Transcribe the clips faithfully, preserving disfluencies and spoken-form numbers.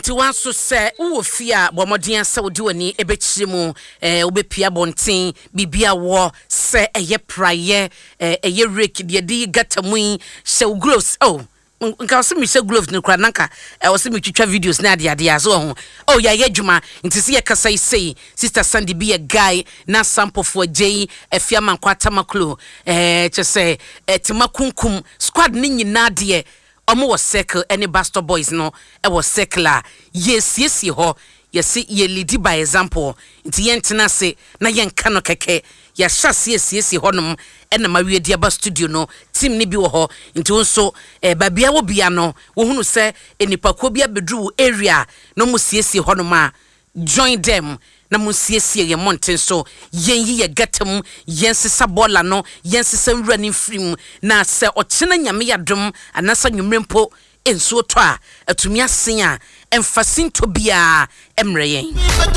ti wan so se wo fia bomodien se wodi wani ebechiri mu eh obepia bonten bibia wo se eye praye eh eye rake de de gatamui se gloves oh nka so mi se gloves ne kra nanka e wo se mi twitwa videos na ade ade aso ho oh ya ye dwuma nti se ye kasa sei sister Sandy be a guy na sample for J efia mankwata maklo eh che se etimakunkum squad ni nyina de omo was circle any Bastard Boys no e was circular yes yes ho yes ye lead by example nti ye ntena se na ye nka no keke ya hyase yes yes ho nom e na mawie dia ba studio no team ni bi wo ho nti wonso e babia wo bia no wo hunu se enipako bia bedru area no mu siesie ho nom a join them na mu siesie ye mountain so yen yi ye gatam yen sesa bola no yen sesa running film na se ochena nyame yadom anasa nwumrempo enso to a atumi asen a emfasin to bia emre yen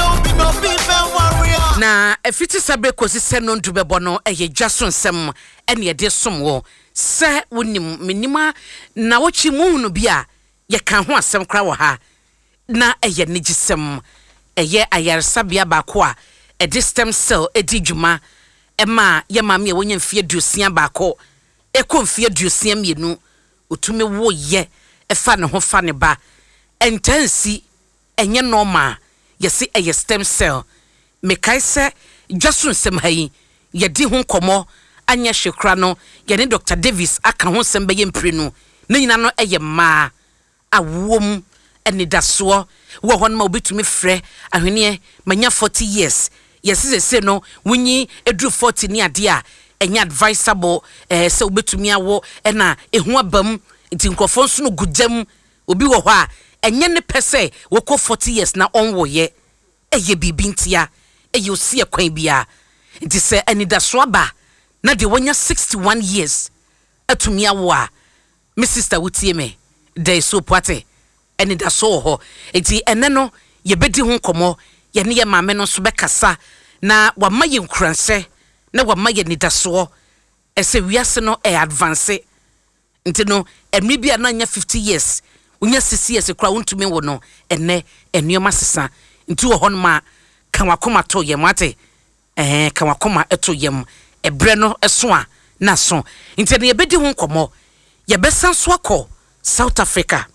na efiti sabre kosi se no ndubebo no eye dwaso nsem ene ye de somwo se wonim menima na wochi muhunu bia ye kan ho asem kra wo ha na eye negisem eye ayarsabia bako a edi stem cell edi dwuma ema ye mame ye wonya mfie duosia bako eko mfie duosia mienu otumi wo ye efa ne ho fa ne ba entansi enye normal ye se eye stem cell mekai se dwaso nsem hayi ye di ho komo anya hwekra no ye ne Doctor Davis aka ho nsem be ye mprenu ne nyina no eye ma awom eni daso wo hon ma obetumi frɛ ahwene manya forty years yes se se no wunyi edru forty ni ade a enya advisable eh se obetumi awo ena ehu abam nti nkofo nso no gujam obi wo hɔ a enye ne pese wo kɔ forty years na onwo ye eye bibi ntia eye osi ekwan bia nti se eni daso aba na de wonya sixty-one years atumi awo a me sister wutie me dey so poate eni da so ho enti ene no ye bedi ho komo ye ne ye maame no so bekasa na wa maye nkranse na wa maye ni da so ese wiase no e advance enti no emri bia na nya fifty years unya sixty years kra wontumi wo no ene enuoma sesa enti wo hon ma kan wakoma to ye mate eh kan wakoma eto yem ebre no eso a na so enti ne ye bedi ho komo ye besan so akọ South Africa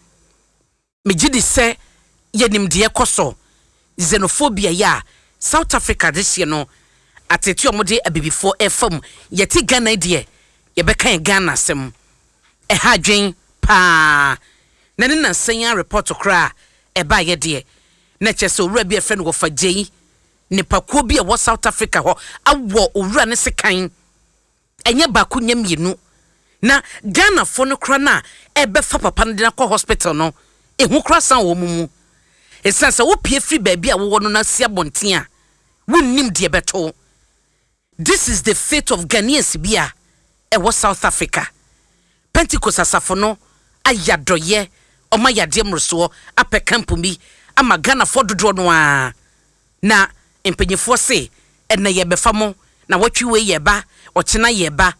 mejidi se yenim de ekoso xenophobia ya South Africa this year no ateti omode abibifo efam yeti Ghana de ye beka Ghana sem e ha dwen pa na ne na senya report kra e ba ye de na chese owura bi efe no wo fagye ne pakuo bi e wo South Africa ho awo owura ne sekan enye ba ku nyam yenu na Ghana fo no kra na e be fa papa no de na hospital no ehu krasan wo mumu esansa wo pie free baby a wo no na sia bonten a wonnim de beto. This is the fate of Ghanaians bia e wo South Africa. Pentecost asafo no ayadoye oma yade mroso apɛ camp mi ama Ghana fo dodo no a na empenyefo se ena ye befa mo na watwiwe ye ba ochena ye ba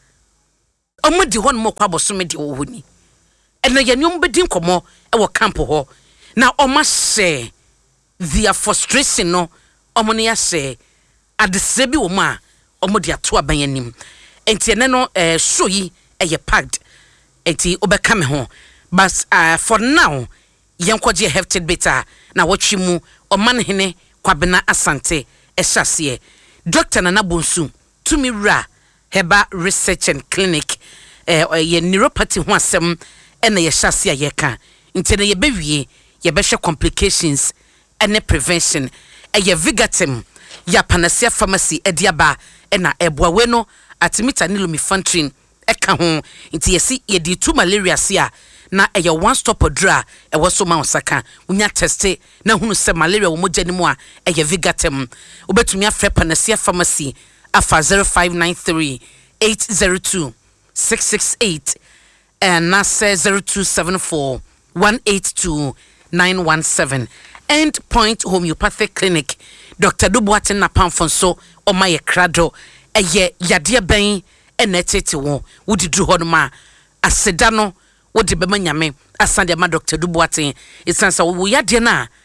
omodi hon mo kwa bosome de wo honi ena ye nyom bedin komo e wo camp ho na oma se their frustration no omo ne ya se adesebi wo ma omo de ato abanyanim enti ene no eh show yi e ye packed enti obeka me ho but uh, for now yenkoje hefted beta na watchi mu oman hene kwabena asante e hyase Doctor Nana Bonsu tumi ra Heba Research and Clinic eh ye neuropathy ho asem ena ye hyase ayeka nti na ye bewie ye behwe complications ene prevention e ye Vigatim ya Panacea Pharmacy ediaba ena eboawe no atimita nilomifantrin eka ho nti ye si ye di tu malaria sia na e ye one stop odra e woso ma osaka unya teste na hunu se malaria wo mogani mu a e ye Vigatim obetumi afre Panacea Pharmacy afa zero five nine three eight zero two six six eight and na say zero two seven four one eight two nine one seven. End Point Homeopathic Clinic Doctor Dubuatin na pamfonso o maye krado eye yade ben enetete wo wodi dru hodoma aseda no wodi bema nyame asande ma Doctor Dubuatin isansa wo yade na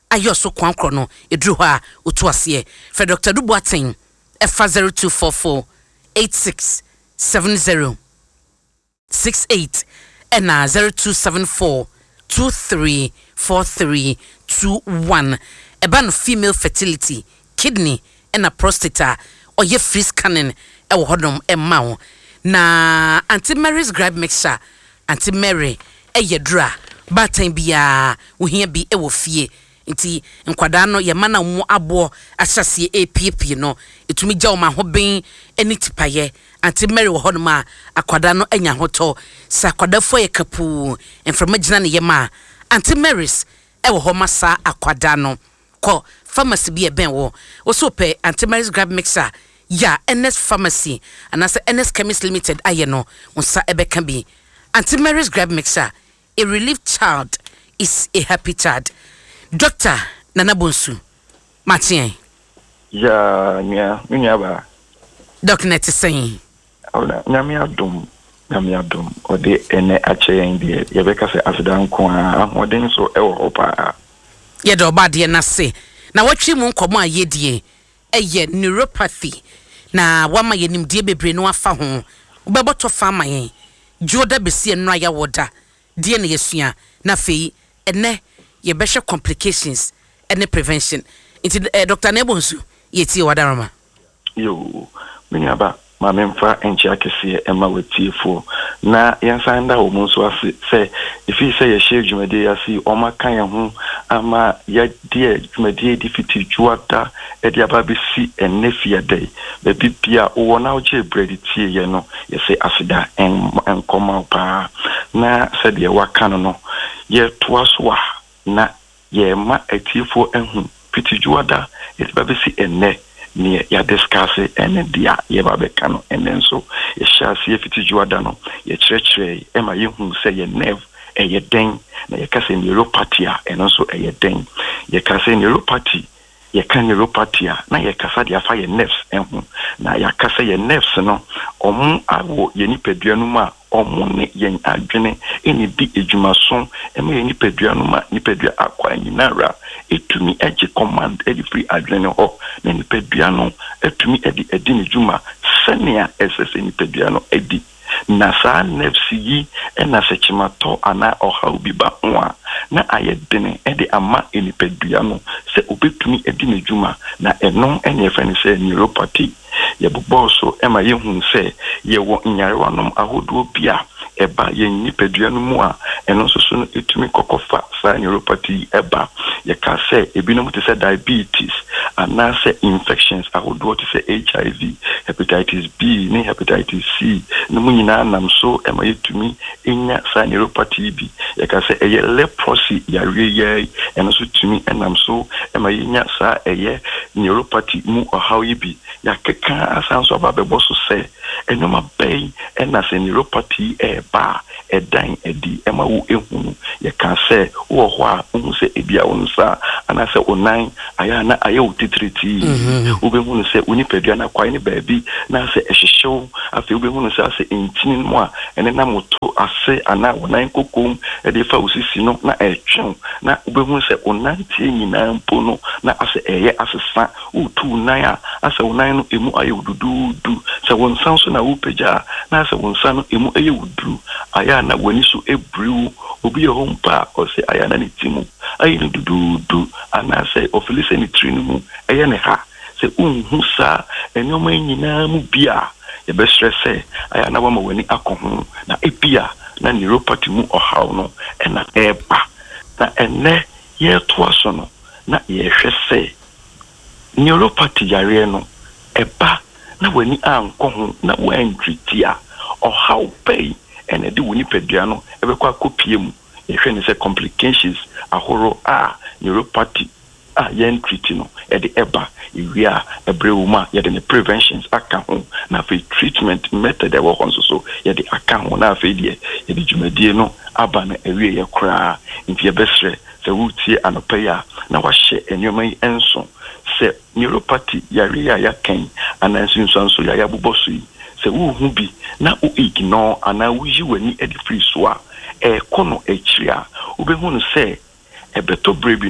ayo so kwankro no edru ho a otu ase for Doctor Duboaten F zero two four four eight six seven zero six eight and zero two seven four two three four three two one. Eba female fertility, kidney and a prostate or ye free scanning e wo hodom e ma wo. Na Auntie Mary's grab mixture, Auntie Mary e ye dra batten bia wo hia bi e wo fie. Nti nkwada no ye mana mu abo ahyase epie no etumi gya wo ma ho ben eni tipaye. Auntie Mary wo hodom a akwada no anya hoto sa akwada fo ye kapu enframa gina ne ye ma Auntie Mary's e wo ho masa akwada no ko pharmacy bi e ben wo wo so pe Auntie Mary's grab mixer ya N S pharmacy and as N S chemist limited aye no unsa ebe kan bi. Auntie Mary's grab mixer, a relieved child is a happy child. Doctor Nana Bonsu Matien ya nya nya ba Doc net saying ola nya mi adom nya mi adom o de ene ache yen de ye be ka se afidan ko a ahoden so e wo hopa ye do ba de na se na watwi mu nkomo aye die eye neuropathy na wama ye nimdie bebre no afa ho ubeboto fama yen joda besie no aya woda de na yesua na fei ene ye beshe complications and prevention. Into uh, Doctor Nebonsu, yeti wadarama. Yo, minyaba, ma memfa enchi akese ema wetifo. Na yansanda omunso ase se if you say ye share dwumade asi o maka ye ho ama ya de dwumade difiti juata e de aba besi enefia dey. Be bibia wo na o je bread tie ye no ye say asida en enkoma pa. Na se de waka no no ye toaso na ye ma etifo ehun pitijuada it babesi enne ni ya discuss enne dia ye babeka no enne so ye shasi pitijuada no ye chirechire e ma ye hu se ye nerve e ye den na ye kase neuropathy enne so e ye den ye kase neuropathy ye kan neuropathy na ye kasa dia fa ye nerves ehun na ya kase ye nerves no omu awo ye nipadua no ma omune yen adwene eni di ejumason eme yen nipadua no ma nipadua akwa nyinara etumi eje command edi free adwene ho na nipadua no etumi edi edi nejuma senia ss nipadua no edi na sa nerves yi ena sechimato ana oha obiba ho na ayedene edi ama enipadua no se obetumi edi nejuma na eno ene efani se neuropathy ye boboso ema ye hu se ye wo nyarewa nom ahodo bia eba ye nipadua no mu a eno so so etumi kokofa sa neuropathy eba ye ka se ebinom te se diabetes ana se infections ahodo te se H I V, hepatitis B ni hepatitis C no mu nyina nam so ema yetumi enya sa neuropathy bi ye ka se eye leprosy yare ye eno so tumi enam so ema yenya sa eye neuropathy mu ohaw bi ya keka asanso babebo so se enoma bay ena se neuropathy e ba edan edi ema wo ehunu ye ka se wo ho a hu se ebia wonsa ana se onan aya na aya utitriti wo be hunu se unipadua na kwai ne baabi na se ehyehew afi wo be hunu se ase entinin mo a ene na moto ase ana onan kokom e de fa osisi no na etwen na wo be hunu se onan tie nyina mpo no na ase eye asesa utu nan a ase onan no emu aye ududu se wonsan so na wupeja na ase wonsan no emu aye uduru aya na wani so ebru obi ye hompa o se aya na nitimu aye dududu ana se ofilise ni trinu eye ne ha se unhu sa enoma nyina mu bia ye be stresse aya na wama wani akohu na ebia na neuropathy mu ohaw no ena eba na enne ye toaso no na ye hwese neuropathy yare no eba na wani ankohu na wantwitia ohaw pay ene de woni padua no ebekwa kopie mu e hwe ne se complications ahoro a neuropathy a yen treat no e de eba iwia ebrewuma ye de preventions aka ho na fe treatment method e wo konso so ye de aka ho na fe de ye de djumadie no aba na ewie ye kra nti ye besre se wutie anopeya na wahye enwoma yi enso se neuropathy yare ya yakan anansi nso ya yabuboso yi se wu hu bi na o ignore ana wuji wani edi free so a e kono echria obehu no se ebeto brebi no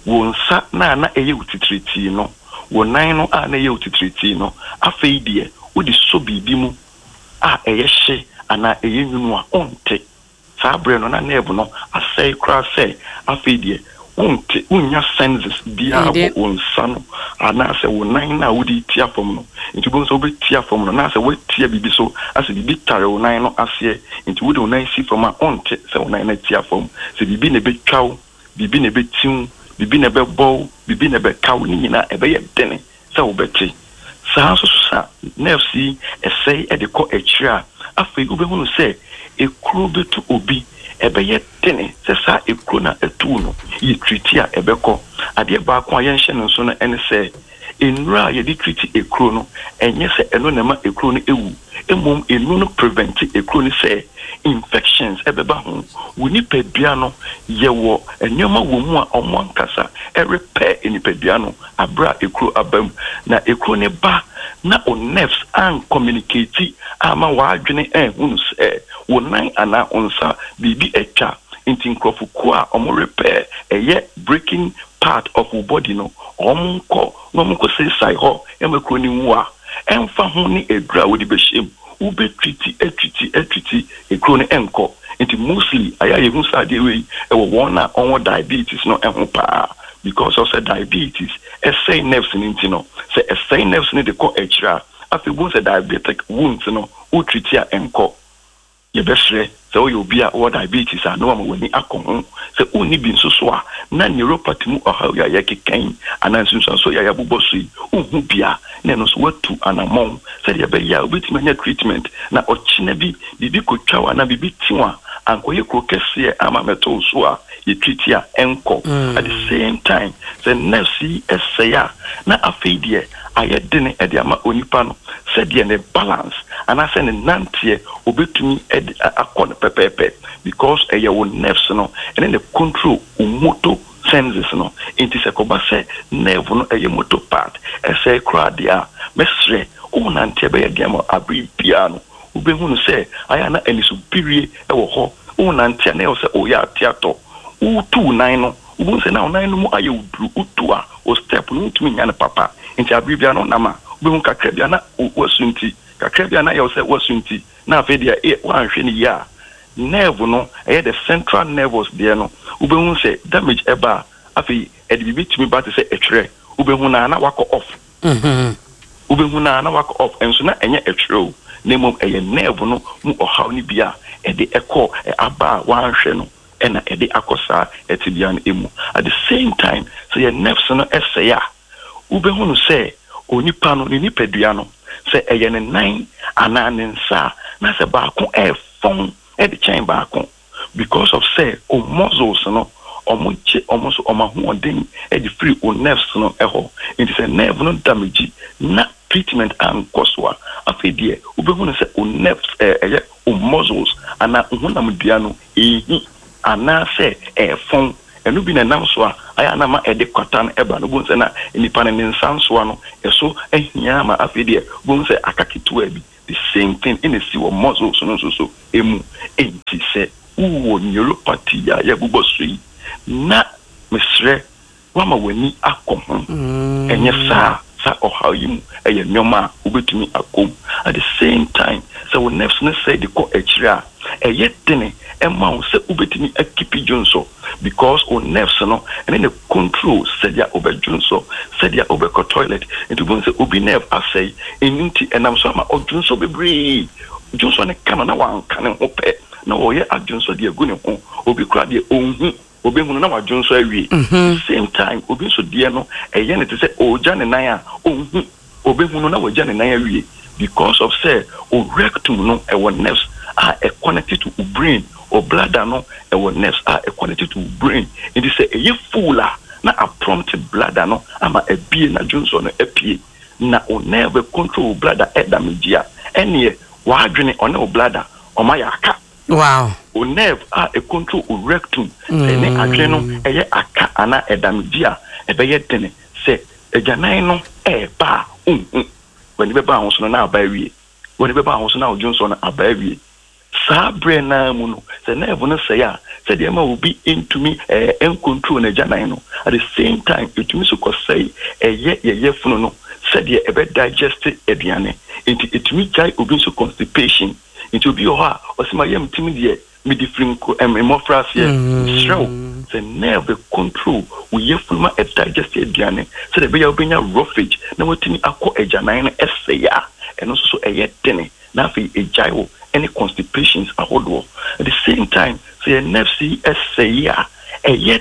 won sa na na eye utitriti no won nan no a na eye utitriti no afei de wodi so bibi mu a eye hye ana eye nwunu a onte sa bre no na nebu no asai kra say afei de unte unya senses bia bo onsa no ana se wonan na wodi tia fom no nti bo so be tia fom no na se we tia bibi so ase bibi tare wonan no ase nti wodi wonan si fom a onte se wonan na tia fom se bibi ne be twaw bibi ne be tim bibi ne be bow bibi ne be kaw ni nyina e be ye dene se wo beti sa so sa nefsi esei e de ko echira afei ube hunu se ekuro betu obi ebe ye dene se sa ekuro na etu no ye treaty a ebe ko ade ba ko ayen hye no so no ene se enura ye di treaty ekuro no enye se eno na ma ekuro no ewu emom enu no prevent ekuro no se infections ebe ba ho woni pedua no ye wo enyoma wo mu a omo ankasa e repair eni pedua no abra ekuro abam na ekuro ne ba na o nerves an communicate ama wa adwene eh hunu se wonan ana onsa bibi etwa inti nkrofuko a omo repair eye breaking part of your body no omko no mko say sai ho emekro ni wu a emfa ho ni edra wo di be shem wo be treat etreat etreat ekro ni enko inti mostly aya ye hu sa de we e wo won na on diabetes no ehun pa because of the diabetes essay nerves ni inti no say essay nerves ni de ko extra afi bo say diabetic wounds no wo treat ya enko ye besre so you be a diabetes a no am wani akon se uni bi nso so a na neuropathy mu oha ya yekekan ananso so ya ya bobosui uhu bia na no so watu anamon se de be ya obetime nya treatment na ochina bi bibi kotwa na bibi tiwa ankoye krokese ama meto so a ye treat ya enko mm. At the same time the nurse esaya na afeidie ayedene e de ama onipa no se de ne balance ana se ne nantie obetumi akon pepepe because e your nerves no and then the control motor senses no it is a kobase nerve no e motor part e say crowd dia mesre o nantie be dia ma abri piano obehunu se aya na eni superior e wo ho o nantie na o se o ya tiato u two nine no ubun se na nine no mu aye udru utu a o step no tumi nya na papa nti abri bia no na ma obehun kakra bia na wasunti kakra bia na ye o se wasunti na afi dia e wan hwe ni ya nerve no e the central nervous there no ubehun say damage eba afi e de bibi timi ba te say etwere ubehun na na wako off mhm ubehun na na wako off enso na enye etwere na mom eye nerve no mu ohaw ni bia e de ekọ aba wan hwe no e na e de akosa etibia no emu at the same time so your nerves no esaya ubehun say onipa no ni nipadua no say eye ne nan ana ne nsa na se ba ko e fon e de chain ba ko because of say o muscles no omoche omoso omahoden e de free o nerves no eho it is a nerve no damage na treatment and koswa afedie ubehunu say o nerves eh o muscles ana honam dua no ehi ana say e fon enu bi na nam so a aya na ma e de kwatan eba no bon say na nipa ne nsanso no eso ehia ma afedie bon say akakitu abi the same thing in the see muscles no so so emu enti say uwo neuropathy ya ya bubosui na mesre wama wani akom enye sa sa ohayim eye nyoma ubetumi akom at the same time so we nerves no say the ko echira eye tene ema se ubetumi akipi jonso because o nerves no and the control sedia obejunso sedia obeko toilet into bon say obi nerve asay enunti enam so ma ojunso bebre jonso ne kana na wan kana ho pe na oye adjonso de agu ne ho obi kura de onhu obi hunu na wadjonso awie same time obi so de no eye ne te say oja ne nan a onhu obi hunu na waja ne nan awie because of say o rectum no e won nerves are connected to the brain or bladder no e won nerves are connected to brain it is say eye fula na a prompt bladder no ama e bie na jonso no epie na o nerve control bladder e damage a ene wa adwene on o bladder o ma yaka wow o nerve a e control o rectum ene adwene no eye aka ana e damage a e be ye dene se ejanan no e ba um um when be ba ho so na aba wie when be ba ho so na o jonso na aba wie sabre na mu no se nerve no say a se de ma obi into me eh en control na janan no at the same time it means to say eh ye ye funu no se de e be digest aduane into it me jai obi so constipation into bi o ha o se ma yam timi de me different em emofras ye show the nerve control we ye funu ma e digest aduane se de be ya obenya roughage na watimi akọ ajanan no ese ya eno so so e ye tene na fi e jai wo any constipations ahodo at the same time say N F C S say ya a yet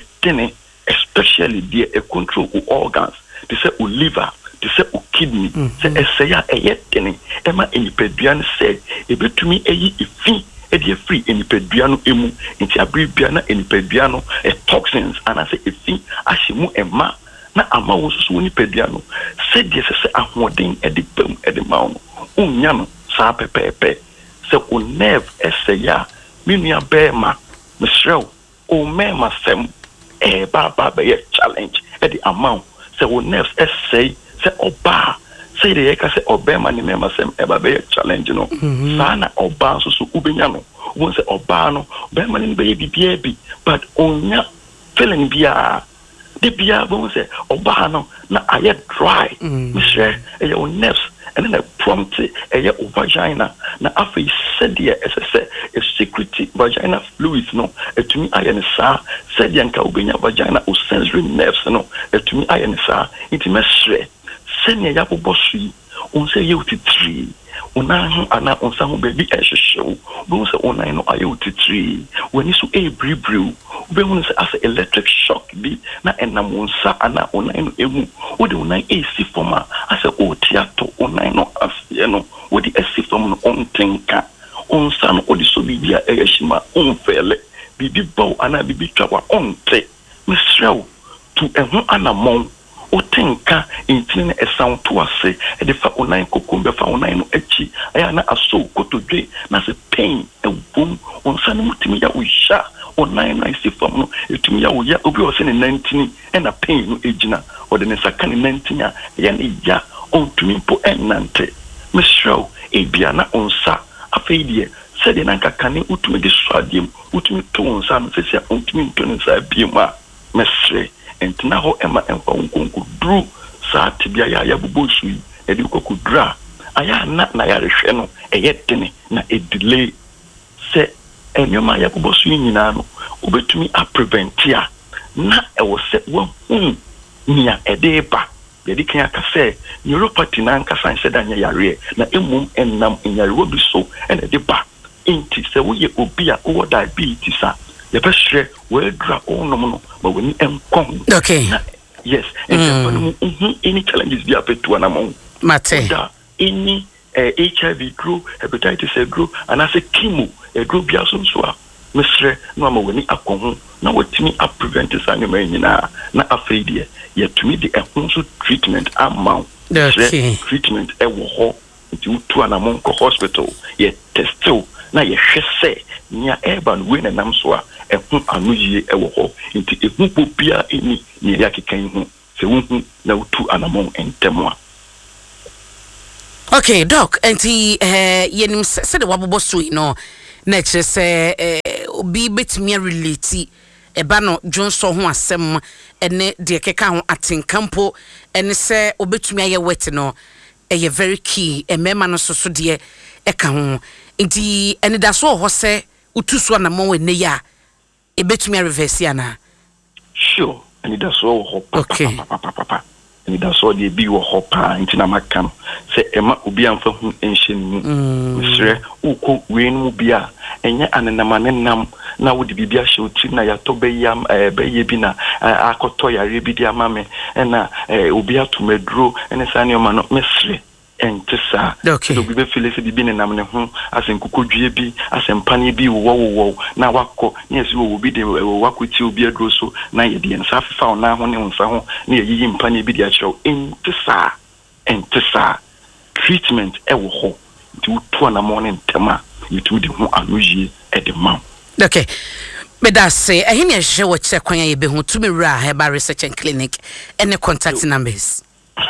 especially the a control of organs they say o liver they say o kidney say say ya a yet ema enipeduan say e betumi eyi efi e dey free enipeduan emu nti abribia na enipeduan e toxins and I say efi ahyimu ema na ama wo so enipeduan say dey say ahoden e dey pam e dey ma no unya no sa pepepe se o nerve esaya minua bema misrel o mema sem e baba be challenge e the amount se o nerves essay se oba se de ka se obema ni mema sem e baba be challenge no sana oba so so ubenya no won se oba no bema ni be bibia bi but onya feeling bia de bia won se oba no na aye dry misrel e o nerves and then a prompt a vagina na afi said there as I say a security vagina fluids no to me I am sa said yanka ubenya vagina or sensory nerves no to me I am sa it mesre senya ya bobosu on say you three una ana on sa baby e show we say on no ayo three when you a brew brew we want say as electric shock bi na enam on sa ana on no emu we dey on a si forma as o theater on no as you know we dey si forma on tinka on sa no odi so bibia e yashima on fele bibi bow ana bibi twa on te misraw to ehun anamon o tinka intine e sound to ase e de fa onan kokombe fa onan no achi aya na aso kotodwe na se pain e bom on sa no mutimi ya usha onan na isi fam no etumi ya wo ya obi o se ne nineteen e na pain no ejina o de ne saka ne nineteen ya ya ne ya on tumi po enante misraw e bia na on sa afeidie se de na kakane utumi de swadiem utumi to on sa no se se on tumi to ne sa biema mesre entina ho ema emfa nkonko dru sa tibia ya ya bubosu e di kokudra aya na na ya rehwe no e yetene na e delay se enyoma ya bubosu nyina no obetumi a preventia na e wo se wo hu nia e de ba ye di kan aka se neuropathy na nka san se da nya yare na emum ennam nyare wo bi so e na de ba inti se wo ye obi a wo diabetes a ye be hwe we dra onom no ba woni enkon okay na, yes and mm. mm any challenges be apetu anamon mate any uh, H I V grow hepatitis A grow and as a chemo a grow bia so so a mesre no ama woni akon na wotimi a prevent sanema nyina na afeidie yetumi de ehun so treatment amount okay treatment e wo ho nti utu anamon ko hospital ye testo na ye hwese nia urban we na nam so a ehun anu yie e wo ho nti ehun popia eni ni ya kekan hu se hu na utu anamon entemwa. Okay doc enti eh yenim se de wabobo so no na kire se eh obi betimi relate e ba no Johnson ho asem ene de keka ho atenkampo ene se obetumi aye wet no e very key e mema no so so de e ka ho nti ene da so ho se utuso na mo wene ya e betumi reverse ana sure ene da so ho okay and that's all the be wo hopa intina makam se ema obi amfa hu enhye mu misre uko wen mu bia enye anenam na wo de bibia hye oti na ya to be yam be ye bi na akoto ya rebi dia mame na obi atomeduro ene sane o ma no misre entisa okay so bibe feel se bibi ne nam ne ho asenkokodwie bi asempane bi wo wo na wako na esi wo bi de wako ti obi aduro so na ye de nsa fa ona ho ne nsa ho na ye yi mpane bi de a chew entisa entisa treatment e wo ho ti utu na morning tema yitu de ho anoyie e de mam okay bedase ehine hye wo che kwan ye be ho tumi ra Herbal Research and Clinic any contact numbers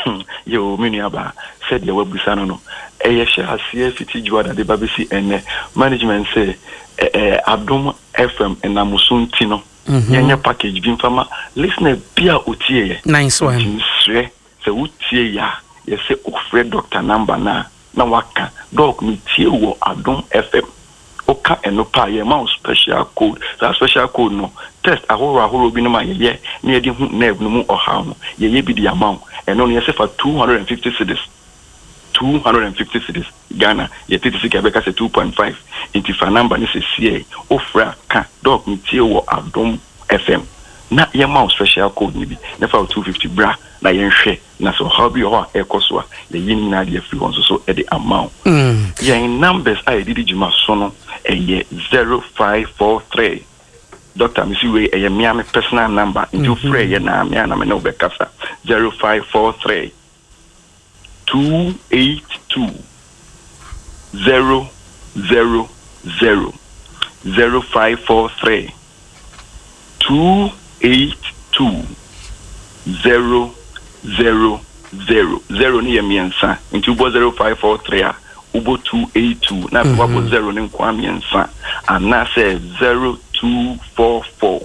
yo miniaba said ya wabusano no eh share asie fiti juada de babisi ene management say eh Adom F M enamusunti no yenya package bi mfama listener bia otie nice one sre se utie ya ye se ofre doctor number na na waka doc mi tie wo Adom F M oka enopa ye ma special code that special code no test ahoro ahoro bi no ma ye na ye di hu nerve no mu oha no ye ye bi di amount eno no ye se for two hundred fifty cedis two hundred fifty cedis Ghana ye thirty-six abeka se two point five into fa number ni se sie ofra ka doc mi tie wo Adom F M na ye ma special code ni bi na fa two fifty bra na ye nhwe na so how bi ho ekoso ye yin na de free one so so e the amount mm yeah in numbers I did juma so no e zero five four three Doctor Misiwe e me am personal number into free ye na me na me no be kasa zero five four three two eight two zero zero zero zero five four three two eight two zero zero zero zero ni yemiensa into zero five four three ubo two eight two na ubo zero ni kwa miensa and na say zero two four four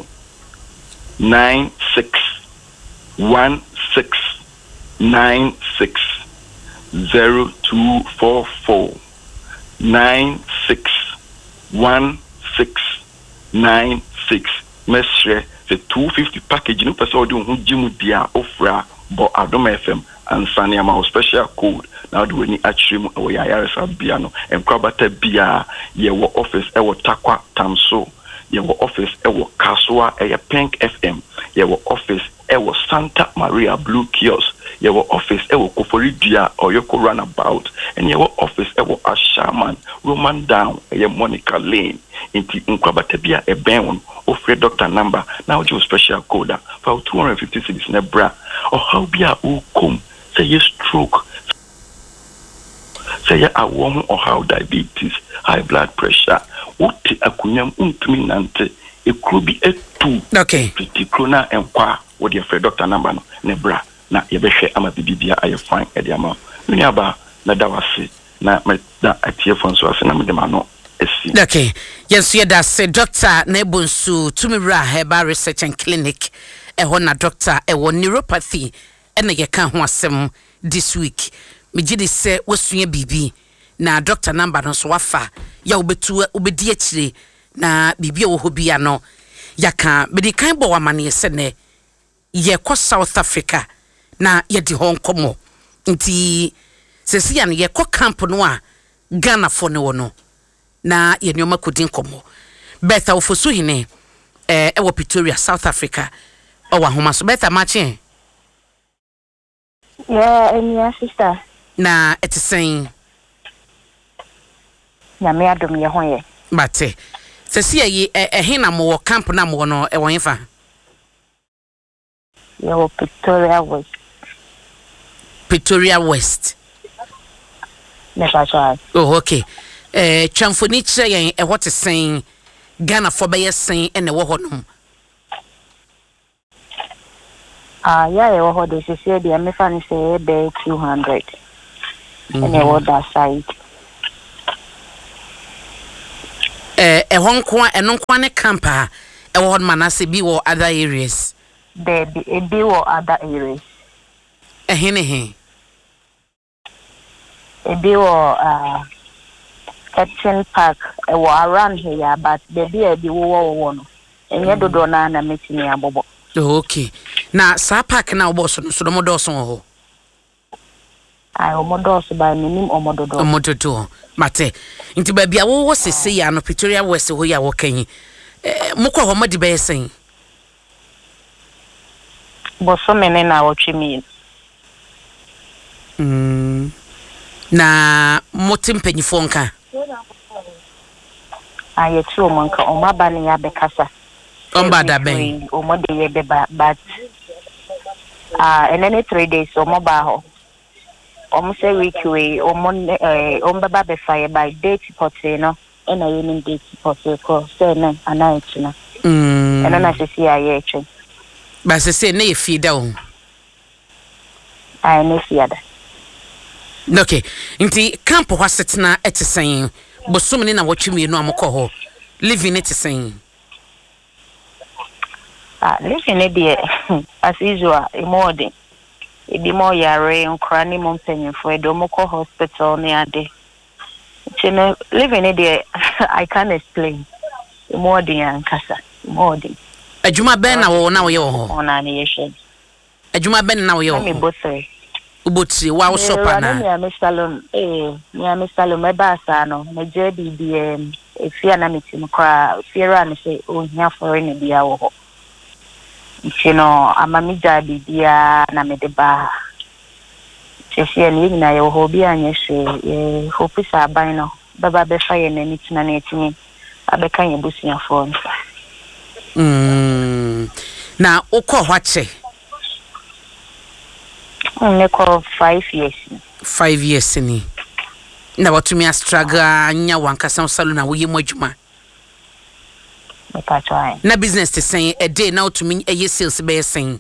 nine six one six nine six zero two four four nine six one six nine six mesre the two fifty package no person do hu jimu dia ofra bo Adom F M and Sania ma special code now do any atrim we yaresa bia no enkrabata bia ye wo office e wo takwa tamso ye wo office e wo kaswa e Pink F M ye wo office e wo Santa Maria Blue Kiosk ye wo office e wo Koforidia or Yoko Runabout and ye wo office e wo Ashaman Roman Down e Monica Lane inti nkrabata bia e ben offer doctor number now jo special code for two hundred fifty cedis na bra or how bia o come say you stroke say ya awom or how diabetes high blood pressure what akunyam untumi nante e krobi etu okay krona enkwa what your friend doctor number no ne bra na ye behwe ama bibia aye fine e dia ma mini aba na dawase na na atie fon so ase na me de ma no esi okay yes ye da say doctor na ebonsu tumira herbal research and clinic e ho na doctor e wo neuropathy e na ye ka ho asem this week me gidi say wosua bibi na doctor number no so wafa ya obetu obedi akire na bibi wo ho bia no yaka bedi kan bo wamane se ne ye ko South Africa na ye di Hong Kong nti sesi an ye ko camp no a Ghana fo ne wo no na ye nyoma kodin komo Betha ofosu hine eh e wo Pretoria South Africa o wa homa so Betha machi yeah enya sister na etisen na me adom ye ho ye bate sesi ye eh hina mo camp na mo no e won fa ye wo Pretoria West Pretoria West never try oh okay eh chamfoni kire yen e what sen Ghana for be sen ene wo honum ah yeah ye wo de se se de me fa ni say be two hundred ene wo that side eh e honkwa enonkwa ne campa e wo manase bi wo other areas there be e bi wo other areas eh hene he e bi wo ah Captain Park e wo around here but there be e bi wo wo wo no enye dodo na na metini abobo okay na sa park na oboso no so do modoso ho ai omodoso ba minim omododo omododo mate nti ba bia wo wo sese ya no Pretoria West ho ya wo kan eh mokọ ho madi be sen boso mene na wo twimi mm na motimpanyifo nka aye ti o manka o maba ne ya bekasa omba da ben o mo de ye be ba but ah in any three days o mo ba ho o mo say week we o mo eh o mbaba be fire by date potse no e na ye ni date potse ko say na anait na mm e na na se si aye eche ba se se na ye fi da o I ne fiada. Okay. Inti camp ho setena etesen. Bosom ni na wotwe no amkọ ho. Living it saying. Ah, living it there as usual, more than it be more yare and cranny mountain for a domoko hospital near day. You know, living it there, I can't explain. More than Casa, more than. Ajuma ben na wo na wo ye ho. On animation. Ajuma ben na wo ye ho. Me both say. Ubotri wa wo shop na. Me am salon eh, me am salon me ba sa no, me je bi bi em efia na metim kra, fiera na say ohia for ne bia wo ho. You know, amamija bi bia na me de ba. Chefia ni na ye ho bia anye hwe, eh hope sa ban no, baba be fa ye na ni tina na etimi. Abeka ye busia for nfa. Mm. Na ukọ hwache. Ne ko five years. five years ni. Na watumi a struggle anya wankasa salon na wo ye mo adwuma. Me pa try. Na business te sen a day na utumi eye sales be sen.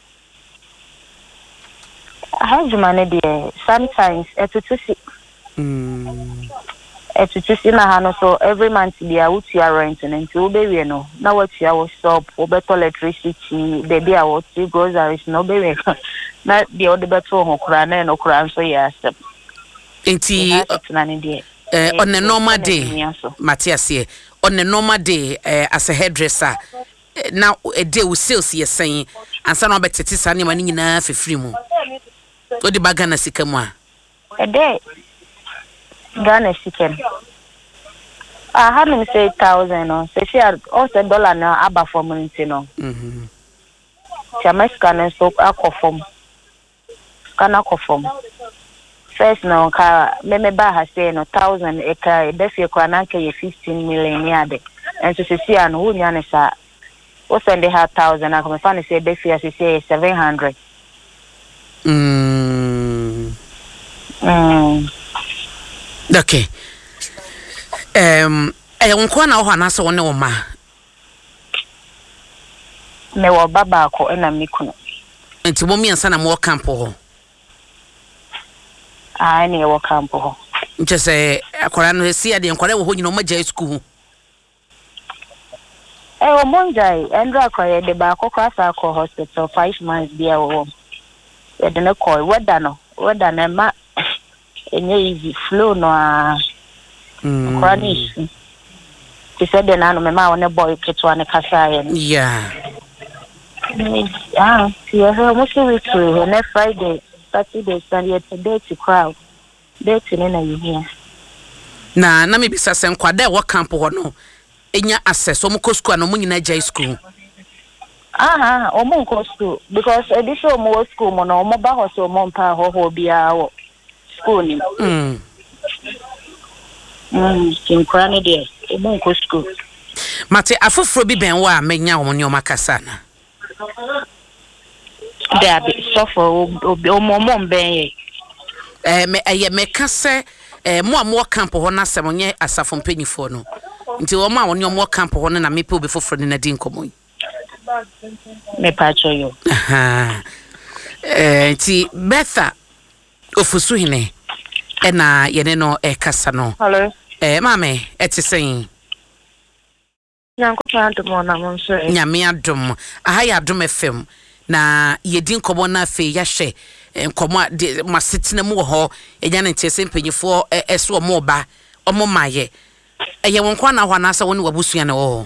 Adwuma ne de sometimes etutusi. Mm. Etutusi na ha no so every month bia wutia rent and until be we no. Na watia wo stop, wo beto electricity, baby a wo ti groceries no be we. Na de o de beto ho kura na no kura so ya step. Enti eh on a normal day Matthias here on a normal day eh, as a hairdresser eh, now a day with sales ye saying and some about tete sa ne mani nyina fefiri mu o de baga na sika mu a a day Ghana chicken ah how many say thousand no say she also dollar na aba for money no mhm Jamaica na so akofom kana akofom first no ka me me ba ha say no thousand e ka e be fie kwa na ka ye fifteen million yade and so see an hu nya ne sa o send her thousand na come fan say be fie say seven hundred mm mm okay um eh wonko na ho na so woni wo ma me wo baba ko na mi kuno enti mo mi ansa na mo camp ho ah ni wo camp ho nche se akwara no si ade nkwara wo ho nyina mo jai school eh o monjai endra ko ye de ba ko kwasa ko hospital five months bia wo ye de ne ko weda no weda na ma enye easy flow no a mm kwanish ti said de na no me ma wona boy ketwa ne kasa ye yeah ah ti ye ho mo se week ne Friday Saturday Sunday today to crowd date ne na you na na me bisa se nkwada wo camp ho no enya access o mo ko school na mo nyina jai school aha o mo ko school because edition mo school mo no mo ba ho so mo mpa ho ho bia wo school ni mm mm kin krane de o mo ko school mate afoforo bi ben wa menya wo ne o makasa na there be suffer o mo mo ben ye eh me eh me kase eh mo amo camp ho na asem nye asafo mpanyifo no nti wo ma wo ne mo camp ho na me pe obi foforo na di nkomo me pa cho yo aha eh nti Betha ofusu hine e na ye ne no e kasa no hello eh mame etisen nyanko tanto mo na mo so nyame adom aha ya adom fm na yedi nkomo na fe ya hwe nkomo de masetena mu ho enya ne ntese mpanyifo eso mo ba omo maye eye wonko na ho na asa woni wabusua ne ho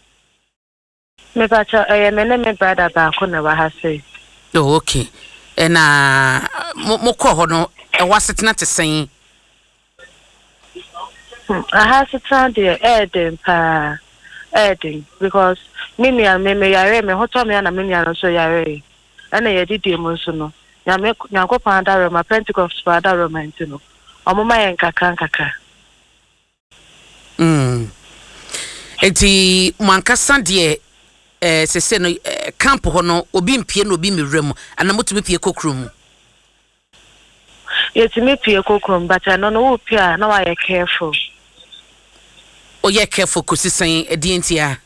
me pa cha eh me ne me brother ba ko na wa ha say oh okay e na mo ko ho no e wasetena tesen aha setena de eden pa eden because me me me me yare me hoto me na me me so yare ana ye didi mo so no ya me nyanko pa da ma Pentecost pa da romance no omo ma yen kaka kaka mm eti mankasa de eh sese no eh, camp ho no obi mpie no obi mewrem ana motumi pie kokrum yeti me pie kokrum but no no wo pie na wa ye careful o ye careful kosisen edientia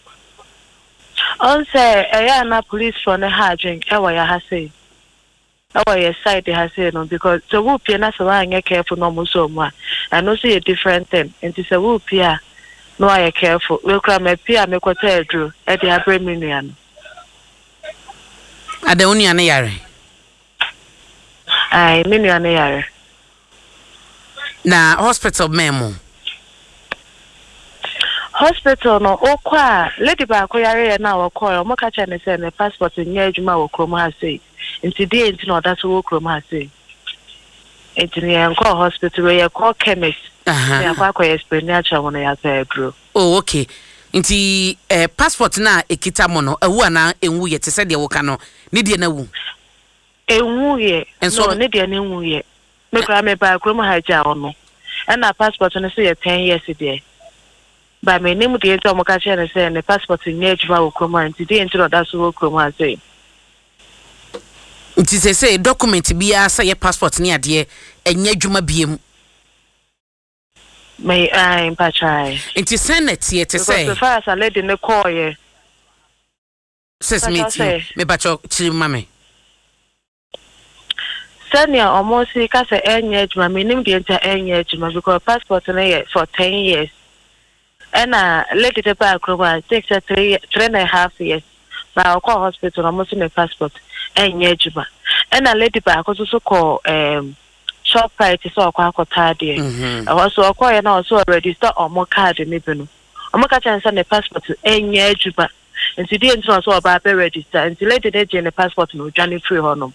on say eh ya na police for na hajin e wa ya ha say Oh, yes, side has said no because the whoop you not so long careful no more so much. And also a different thing. And it's a whoop here. No, I careful. We'll come a peer, make what I drew at the Abra Million. At the only an year. I million a year. Na hospital memo. Hospital no okwa lady ba ko yare na wo ko mo ka che ne se ne passport nya adwuma wo krom ha sei nti dey nti no da so wo krom ha sei nti ne ko hospital we ye ko chemist ya kwa ko explain ya cha wono ya sa agro. Oh okay. Nti eh, passport na ekita mo no ewu ana enwu ye te se de wo ka no ne de na wu enwu ye no ne de na enwu ye me kra me ba krom ha ja ono na passport no se ye ten years there. By my name, the entire Mokacha and say, and the passport in Nejma will come on today until that's what come on say. It is a say document be a say passport near dear and Nejuma be. May I in Pachai? It is Senate here to say. The first I led in the call, yeah. Says me, me bacho chi mammy. Senior almost see Casa Nejma, my name the entire Nejma because passport in for ten years. And uh, let it back, takes a three, three and a half years. But I'll call hospital, almost in a passport, and Yejuma. And I let it back, also call um, shop price, so I call tardy. I also acquire now, so register or more card in Ibenu. I'm a catch and send a passport to any Yejuma. And today, and so about the register, and to let it edge in a passport no Johnny Free Honum.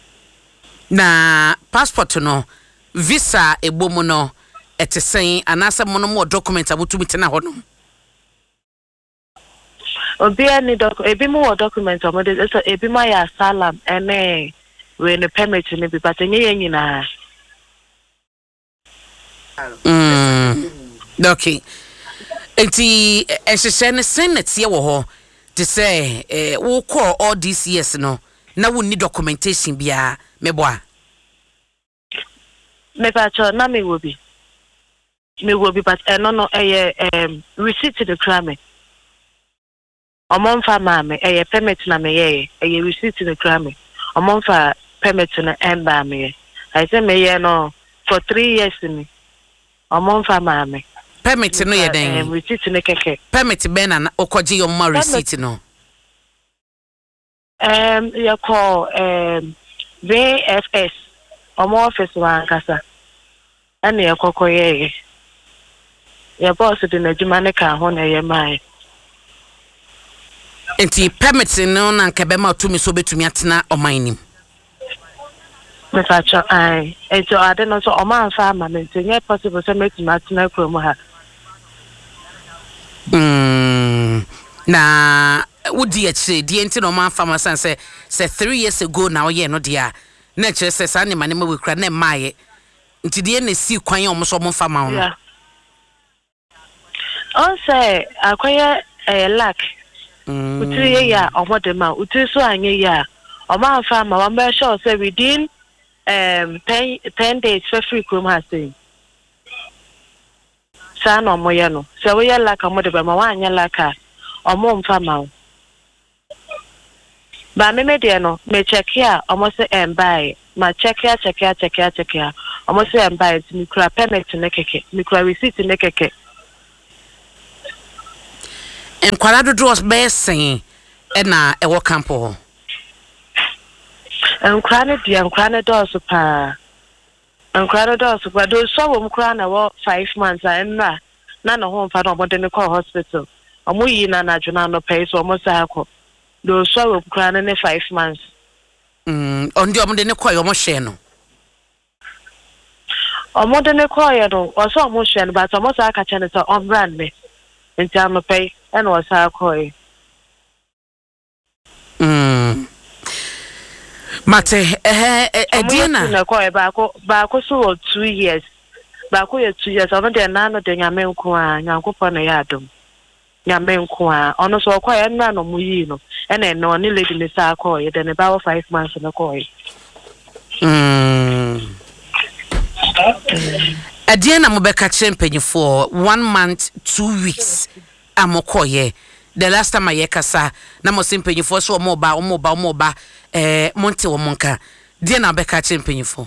Na passport no visa a bomono. Ete saying anasa mono more document abutu mitena hono. Obi any doc ebi more document o mode so ebi ma ya salam ene we ne permit ni bi but enye nyina. Mm. Okay. Enti ehhehye ne senate ye wo ho to say eh wo call all these years no na wo ni documentation bia meboa. Me pa cho na me wo bi. Me will be but uh, no no a um receipt to the crime. A month for mammy, a permit na me a receipt to the crime. A month for permit na emba me. I say me no for three years me. A month for mammy. Permit no ye den. Receipt to the keke. Permit ben and okoji your more receipt no. Um you call um V F S. A more office one kasa. And you koko ye. Your boss did a Jumanica on a mai. Enti permits in no and cabema to me so be to me atina or mining. Mister I, and so I don't know so a man farmer, and yet possible to make Martina Cromoha. Hm, na would you say the entire man farmer son say, say three years ago now, ye no dear. Nature says, any man will cry, ne my. Into the end, see quite almost almost farmer. On say, acquire a lack. Utri ya or what the man, Utri so a year. Or man farmer, one bear shall say within um ten, ten days for free crew has seen. San or Moyano. So we are like a mother by my one yalaka or mom farmer. But me mediano may check here almost and buy. My check here, check here, check here, check here. Almost and buy it. Micro permit to nekeke, micro receipt to nekeke. And Quadrado draws best saying, Edna, a walk campo. And cranny, and cranny doors pa. And cranny doors, but those so crown about five months. I am not none of home for no more than the call hospital. A muy in an adjunano pays almost a co. Those so cranny five months. Hm, on the omden call your motion. Or more than a quiet or so motion, but almost like a channel on brand me. In time of pay and was our coy. Hm. Mate, eh, eh, Diana. Back so two years. Back two years. I went there none of the Yamelqua, Yankupon Yadum. Yamelqua, on us all quiet none of Muyino, and then no nearly in the Sarcoy, then about five months in a coy. Hm. Diana Mobeka champagne for one month, two weeks. I'm okay. The last time I yekasa, na mo simpenyi for so mobile, mobile, mobile, eh, Monte or Monka. Dear na be catching painful.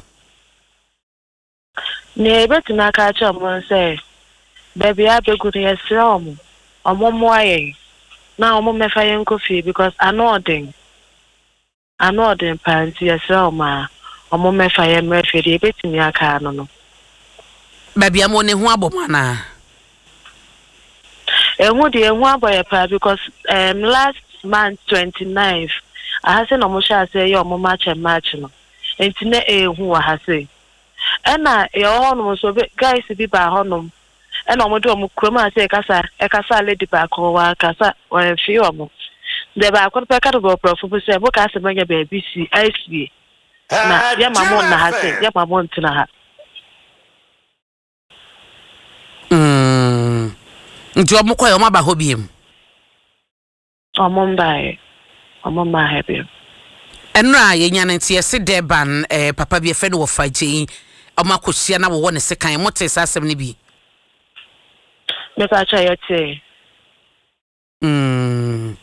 Ne betuna ka cha mo say baby abegu ne yesrom omomo aye na omo mefa yen kofi because anodin anodin panti yesrom a omo mefa yen mefa de betumi aka no no baby amo ne hu abomana ehu de ehu aboye pa because um last month twenty-ninth I had no mo sha say yo omo match match no entine ehu wa ha say ena e honum so guys bi ba honum ena omo do omo kroma say kasa e kasa lady ba ko wa kasa wa fi omo de ba ko pe ka do profu bu say bo ka se manya ba bi si ice na ya mamon na ha say ya mamon tina ha mm nti omo ko yo ma ba ho biem omo mbae omo ma happy enra ye nya nti ese deban eh papa bi efe no wo faje omakosia na wo ne sekan mote sasem ne bi me ka cha yote mm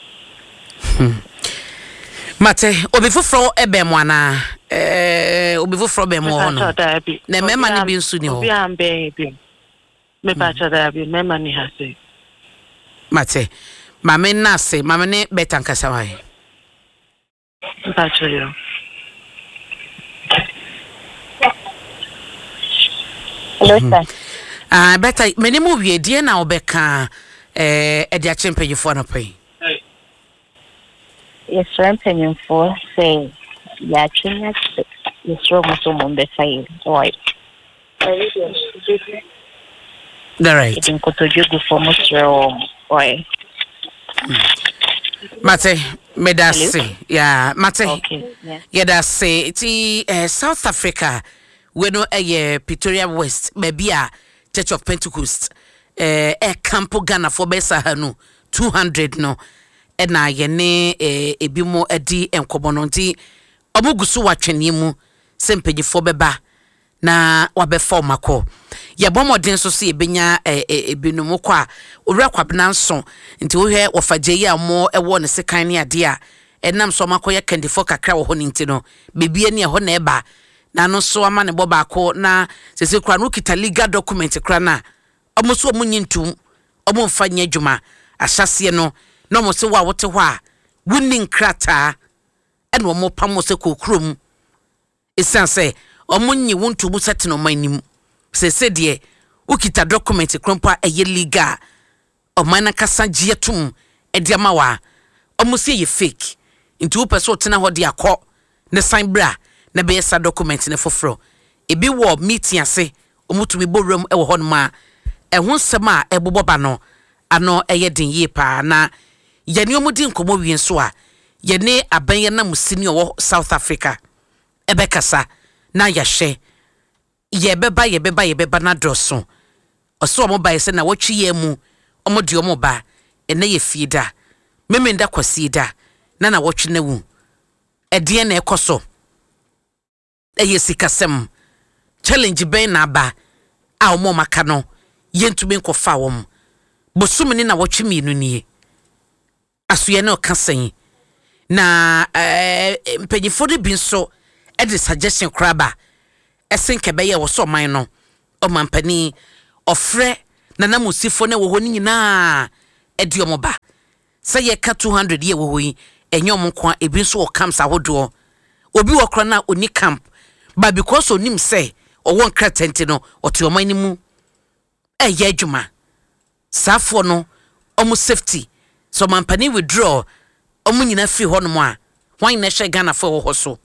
mate obi foforo ebe mo ana eh obi foforo be mo ho no na mema ne bi nsu ni ho obi ambe bi me ka cha da bi mema ni ha se mate mame na se mame ne betan kasa wai ka cha yo Hello, sir. Ah, uh, better many movie dear now beka eh e dia champion for no pay. Yes, champion for say ya chinya yes ro mo so mo be say right. The right. Idin ko to jogu for mo so right. Mate medasi yeah mate Okay. Yeah. Yeah that's say ti uh, South Africa we no eh Pretoria West maybe a Church of Pentecost eh e campo Ghana for besa hanu two hundred no e na ye ne eh ebimo edi enkobo no nti omugusu watwene mu sempegifo beba na wabefo mako ye bomoden so so ebenya ebinum kwa owura kwabena nso nti wo hwe wofaje yi amo ewo ne sekan ne ade a enam so mako ye kandifo kakra wo ho nti no bebie ne ho na eba na no so ama ne boba ko na sese kra no kita legal document kra na omo so omo nyintum omo mfanya adwuma ahyase no no mo se wa wote ho a wunni nkrata ene omo pamo se kokrom esanse omo nyi wuntu bu setino manim sese de ukita document krompa eye legal omana kasa gietum ede ama wa omo se ye fake nti wo pese otena ho de akọ ne sign bra na be sa document ne foforo ebi wo meeting ase omutumi borum e wo ho nma ehun sema eboboba no ano eye din ye pa na ye ne omudi nkomo wi nso a ye ne abanye na musini wo South Africa ebe kasa na ya hye ye beba ye beba ye beba na droso oso omo ba ye na wotwi ye mu omo de omo ba ene ye fiida memenda kwasiida na na wotwi na wu ede na ekoso eye sikasem challenge ben na ba a omo maka no yentumi nkofa wom bosumni na wotwe mienu nie asuye na okasan na eh mpanyifo de bi nso e de suggestion kraba esen kebeye wo so man no o mampani ofre na na musifo na wo ho ni nyina e de omo ba se ye ka two hundred ye wo ho yi enye omo kwa ebi nso o camps ahodo obi wo kro na oni camp but because onim say o won kratenti no o to oman ni mu e ye adwuma safo no omo safety so mampani withdraw omo nyina free ho no mo a wan na hye Ghana fo ho so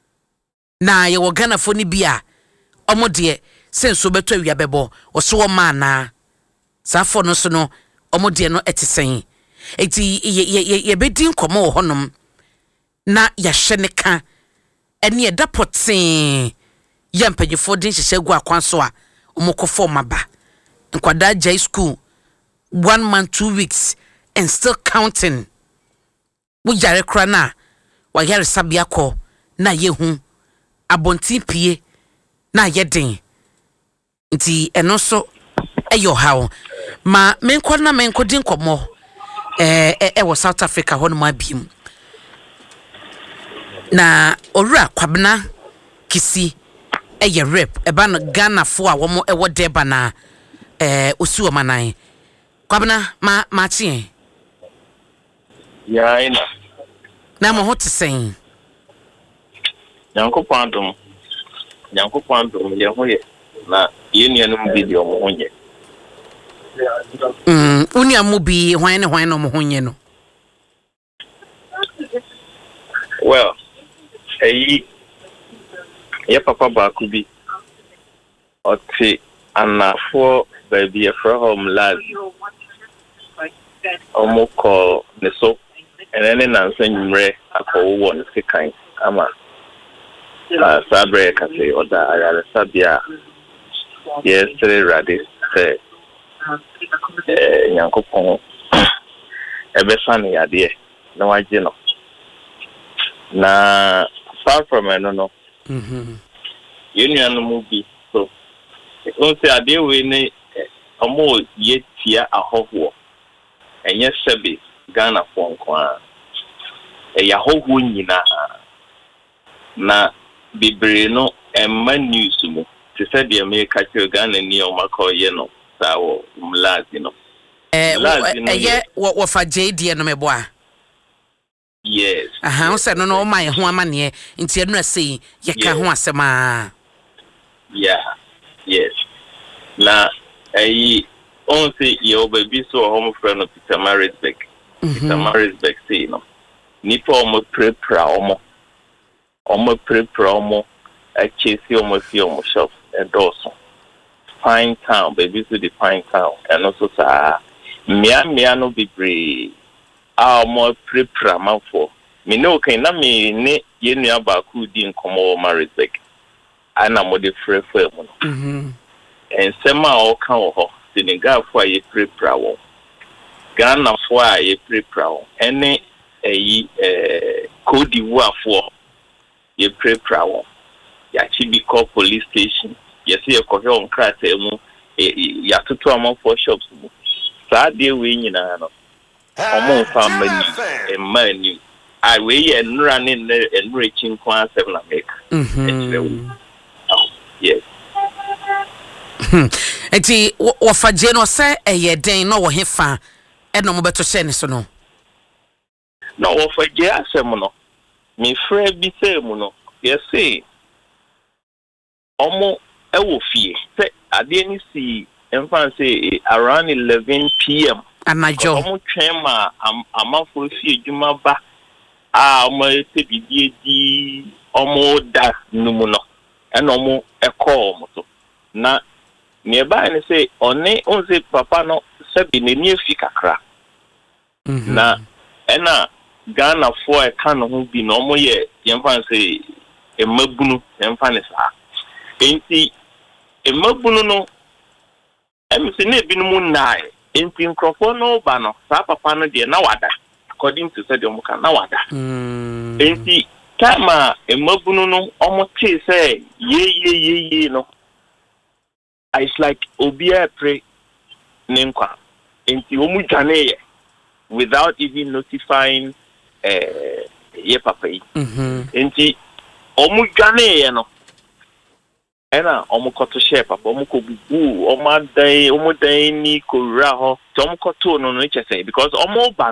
na ye wo Ghana fo ni bia omo de senso beto awia bebo o so wo ma na safo no so no omo de no etisen eti ye ye bedin komo ho nom na ya hye ne ka ene da potin ya mpanyefo din hye gu akwanso a omo kofo maba nkwada jai school one month two weeks and still counting wo jare kra na wa yare sabia ko na yehu abonti pie na yeden nti eno so eyo hawo ma menko na menko din komo eh e wo South Africa ho no ma biem na owura kwabena kisi eye rep eba no Ghana fo a womo ewo deba na eh osuo manan kwabena ma ma tie ya ina na mo hot sen Yankopɔn adom Yankopɔn adom ye ho ye na ye nuanum bi de omo ho nye mm uni amubi hwan ne hwan no mo ho nye no well eyi ye papa ba ku bi oti anafo baby e from home lad omo ko ne so enene nansa nwumre akọ wo ne sekan ama ah sabre ka se oda ayare sabia yes three radi se eh Yankopɔn ebe san ya de na waje no na far from no no mhm union mu bi so on say ade we ne omo ye tia ahoho enye sebe Ghana fo nko a e ya hoho nyina na bibre no emma news mu te say de America che Ghana ni o makoye no sawo mlazi no eh eh wo fa J D no meboa yes aha o se no no my ho amane nti enu asei ye ka ho asema yeah yes na ai on say your baby so home friend of Peter Marisbeck Peter Marisbeck say no nipa omo prepra omo omo prepra omo a chesi omo si omo shop endoso Pine Town baby so the Pine Town and also sa mia mia no bibre a omo prepra manfo me no kan na me ne ye nua ba ku di nkomo Marisbeck ana mo de frefo mu no mhm en sema o kan ho Senegal fo a ye prepra wo Ghana fo a ye prepra wo ene eyi eh Cote d'Ivoire fo ye prepra wo ya Chibiko police station ye se ye ko he on krata mu ya toto am for shops mu sa de we nyina no omo family e manu I we ye nra ne nra chinkwa seven America mhm yes enti wo fa je no se eye den no wo hefa e no mo beto hye ne so no no wo fa je asem no me frɛ bi se mu no ye say omo e wo fie se ade ni si emfa say around eleven p m anajo omo twen ma amafo fie djuma ba a omo se bidie di omo da numu no e no omo e call mo so na nearby and say one on say papa no sabi ne ni afi kakra na ena Ghana for e kan ho bi no mo ye yemfa say e mabunu yemfa ne sa enti e mabunu no em se ne bi no mu nai enti nkrofo no ba no sa papa no de na wada according to say dem kan na wada enti kama e mabunu no omo te say ye ye ye ye no it's like Obia pray Nenkwa. Enti omu jane without even notifying eh ye papa. Mhm. Enti omu jane no. Ena omu koto share papa omu ko bubu omu dan omu dan ni ko ra ho. Omu koto no no che say because omu ba